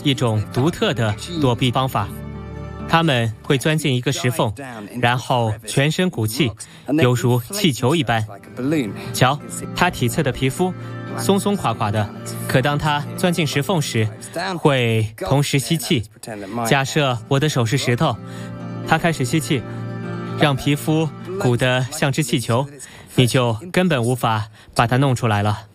一种独特的躲避方法。它们会钻进一个石缝，然后全身鼓气，犹如气球一般。瞧，它体侧的皮肤松松垮垮的，可当它钻进石缝时，会同时吸气。假设我的手是石头，它开始吸气，让皮肤鼓得像只气球，你就根本无法把它弄出来了。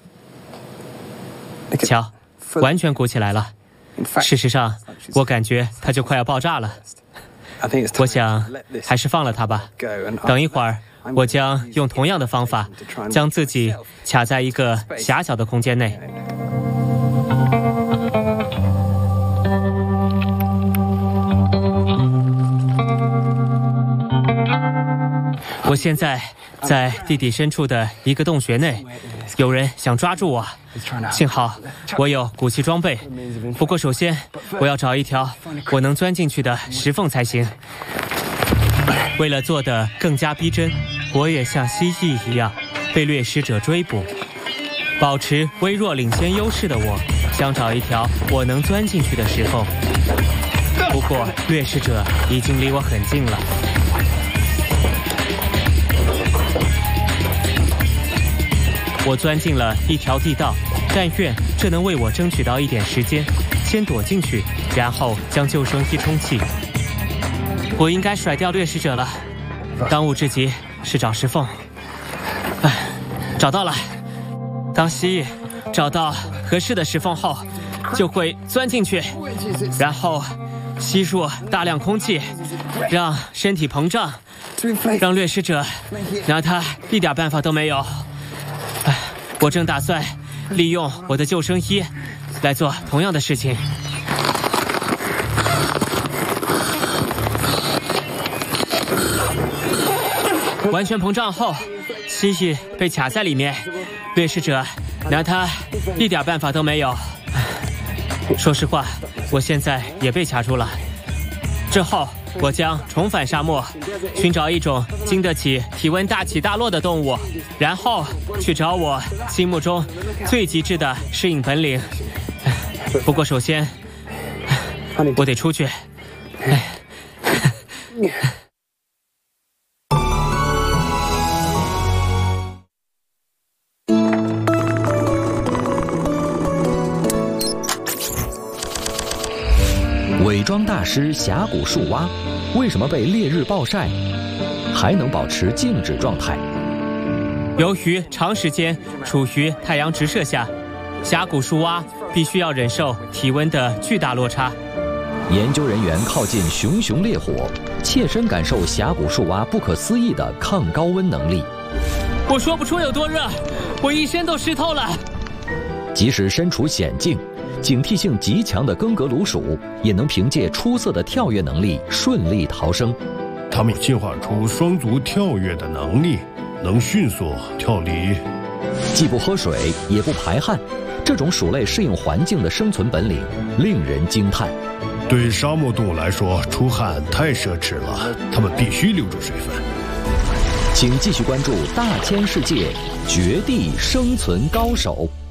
瞧，完全鼓起来了。事实上，我感觉它就快要爆炸了。我想还是放了它吧。等一会儿，我将用同样的方法，将自己卡在一个狭小的空间内。我现在在地底深处的一个洞穴内，有人想抓住我，幸好我有鼓气装备。不过首先我要找一条我能钻进去的石缝才行。为了做得更加逼真，我也像蜥蜴一样被掠食者追捕。保持微弱领先优势的我，想找一条我能钻进去的石缝。不过掠食者已经离我很近了。我钻进了一条地道，但愿这能为我争取到一点时间，先躲进去，然后将救生衣充气。我应该甩掉掠食者了，当务之急是找石缝。找到了。当蜥蜴找到合适的石缝后，就会钻进去，然后吸入大量空气，让身体膨胀，让掠食者拿它一点办法都没有。我正打算利用我的救生衣来做同样的事情。完全膨胀后，蜥蜴被卡在里面，掠食者拿它一点办法都没有。说实话，我现在也被卡住了。之后我将重返沙漠，寻找一种经得起体温大起大落的动物，然后去找我心目中最极致的适应本领。不过首先我得出去。 伪装大师峡谷树蛙为什么被烈日暴晒还能保持静止状态？ 由于长时间处于太阳直射下，峡谷树蛙必须要忍受体温的巨大落差。 研究人员靠近熊熊烈火，切身感受峡谷树蛙不可思议的抗高温能力。 我说不出有多热，我一身都湿透了。 即使身处险境，警惕性极强的更格鲁鼠也能凭借出色的跳跃能力顺利逃生。 它们进化出双足跳跃的能力，能迅速跳离， 既不喝水也不排汗，这种鼠类适应环境的生存本领令人惊叹。 对沙漠动物来说，出汗太奢侈了，它们必须留住水分。 请继续关注大千世界绝地生存高手。